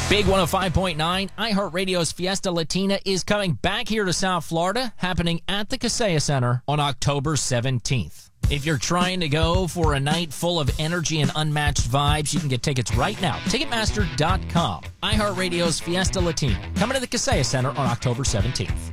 Big 105.9, iHeartRadio's Fiesta Latina is coming back here to South Florida, happening at the Kaseya Center on October 17th. If you're trying to go for a night full of energy and unmatched vibes, you can get tickets right now. Ticketmaster.com. iHeartRadio's Fiesta Latina, coming to the Kaseya Center on October 17th.